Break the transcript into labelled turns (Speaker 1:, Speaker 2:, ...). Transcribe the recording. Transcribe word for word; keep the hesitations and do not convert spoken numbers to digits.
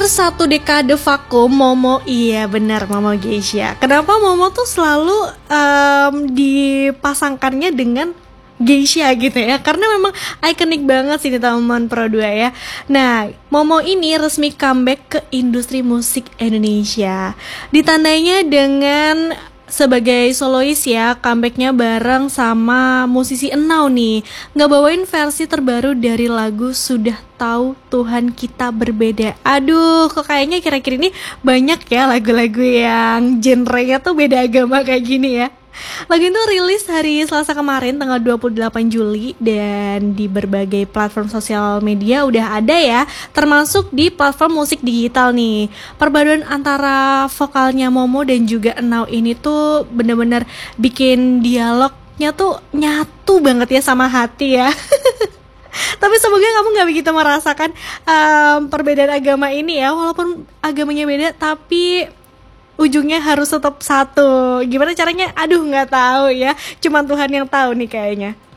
Speaker 1: satu dekade vakum, Momo, iya benar, Momo Geisha. Kenapa Momo tuh selalu um, dipasangkannya dengan Geisha gitu ya, karena memang ikonik banget sih di teman Pro dua ya. Nah, Momo ini resmi comeback ke industri musik Indonesia. Ditandainya dengan sebagai solois ya, comebacknya bareng sama musisi Enau nih, ngebawain versi terbaru dari lagu Sudah Tahu Tuhan Kita Berbeda. Aduh, kok kayaknya kira-kira ini banyak ya lagu-lagu yang genrenya tuh beda agama kayak gini ya. Lagu itu rilis hari Selasa kemarin tanggal dua puluh delapan Juli, dan di berbagai platform sosial media udah ada ya, termasuk di platform musik digital nih. Perpaduan antara vokalnya Momo dan juga Enau ini tuh bener-bener bikin dialognya tuh nyatu banget ya sama hati ya. Tapi semoga kamu gak begitu merasakan um, perbedaan agama ini ya. Walaupun agamanya beda, tapi ujungnya harus tetap satu. Gimana caranya? Aduh, nggak tahu ya. Cuman Tuhan yang tahu nih kayaknya.